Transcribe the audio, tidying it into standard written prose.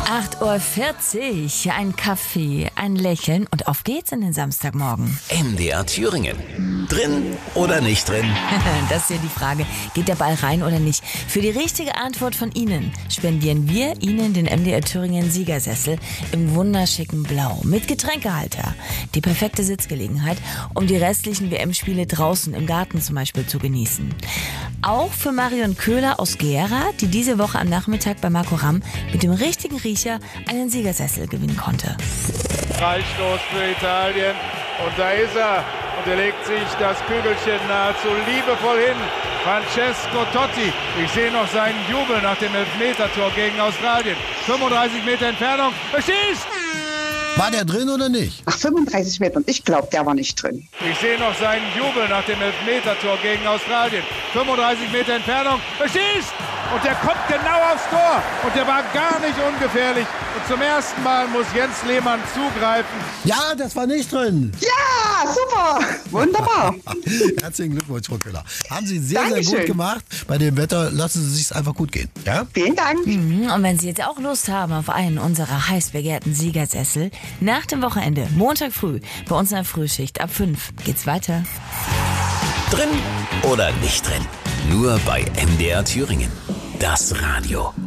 8:40 Uhr, ein Kaffee, ein Lächeln und auf geht's in den Samstagmorgen. MDR Thüringen. Drin oder nicht drin? Das ist ja die Frage. Geht der Ball rein oder nicht? Für die richtige Antwort von Ihnen spendieren wir Ihnen den MDR Thüringen Siegersessel im wunderschicken Blau mit Getränkehalter. Die perfekte Sitzgelegenheit, um die restlichen WM-Spiele draußen im Garten zum Beispiel zu genießen. Auch für Marion Köhler aus Gera, die diese Woche am Nachmittag bei Marco Ramm mit dem richtigen Riecher einen Siegersessel gewinnen konnte. Freistoß für Italien und da ist er und er legt sich das Kügelchen nahezu liebevoll hin. Francesco Totti, ich sehe noch seinen Jubel nach dem Elfmetertor gegen Australien. 35 Meter Entfernung, er schießt! War der drin oder nicht? Ach, 35 Meter. Ich glaube, der war nicht drin. Ich sehe noch seinen Jubel nach dem Elfmetertor gegen Australien. 35 Meter Entfernung, er schießt! Und der kommt genau aufs Tor. Und der war gar nicht ungefährlich. Und zum ersten Mal muss Jens Lehmann zugreifen. Ja, das war nicht drin. Ja, super. Wunderbar. Herzlichen Glückwunsch, Frau Köhler. Haben Sie sehr, Dankeschön. sehr gut gemacht. Bei dem Wetter lassen Sie sich einfach gut gehen. Ja? Vielen Dank. Und wenn Sie jetzt auch Lust haben auf einen unserer heiß begehrten Siegersessel, nach dem Wochenende, Montag früh, bei uns in der Frühschicht ab 5 geht's weiter. Drin oder nicht drin? Nur bei MDR Thüringen. Das Radio.